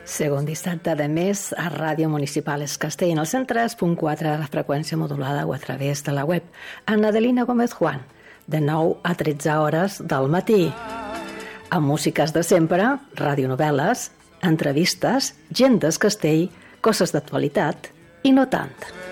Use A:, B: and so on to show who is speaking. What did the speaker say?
A: Segon dissabte de mes a Ràdio Municipal Es Castell en el 103.4 de la freqüència modulada o a través de la web. Ana Adelina Gómez Juan, de 9 a 13 hores del matí. Amb músiques de sempre, radionovel·les, entrevistes, gent del Castell, coses d'actualitat i no tant.